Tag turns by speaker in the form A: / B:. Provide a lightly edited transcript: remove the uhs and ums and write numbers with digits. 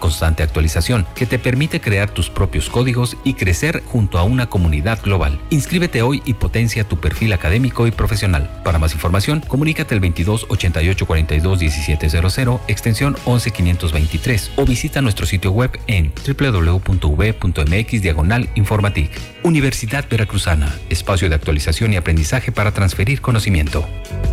A: constante actualización que te permite crear tus propios códigos y crecer junto a una comunidad global. Inscríbete hoy y potencia tu perfil académico y profesional. Para más información, comunícate al 22 88 42 1700, extensión 11523 o visita nuestro sitio web en www.v.mx/Informatic. Universidad Veracruzana, espacio de actualización y aprendizaje para transferir conocimiento.